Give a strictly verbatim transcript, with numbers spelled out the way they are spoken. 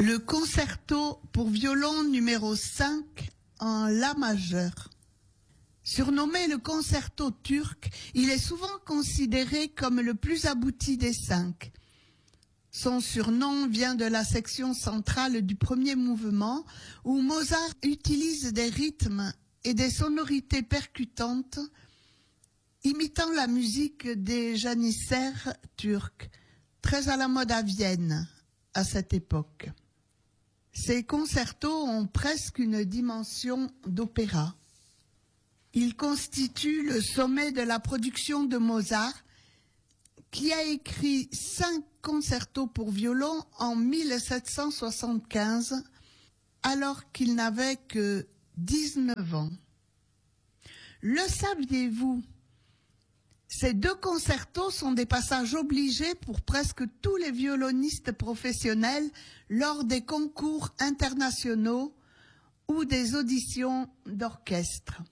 Le concerto pour violon numéro cinq en La majeur. Surnommé le concerto turc, il est souvent considéré comme le plus abouti des cinq. Son surnom vient de la section centrale du premier mouvement, où Mozart utilise des rythmes et des sonorités percutantes, imitant la musique des janissaires turcs, très à la mode à Vienne à cette époque. Ces concertos ont presque une dimension d'opéra. Ils constituent le sommet de la production de Mozart, qui a écrit cinq concertos pour violon en mille sept cent soixante-quinze, alors qu'il n'avait que dix-neuf ans. Le saviez-vous ? Ces deux concertos sont des passages obligés pour presque tous les violonistes professionnels lors des concours internationaux ou des auditions d'orchestre.